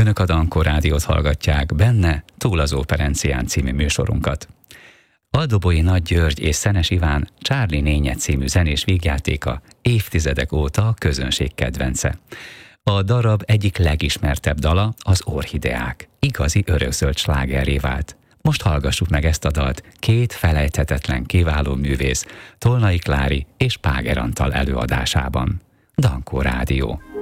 Önök a Dankó Rádiót hallgatják, benne Túl az Óperencián című műsorunkat. Aldobói Nagy György és Szenes Iván Charlie Nénye című zenés vígjátéka évtizedek óta a közönség kedvence. A darab egyik legismertebb dala az Orchideák, igazi örökszöld slágerré vált. Most hallgassuk meg ezt a dalt két felejthetetlen kiváló művész, Tolnai Klári és Páger Antal előadásában. Dankó Rádió.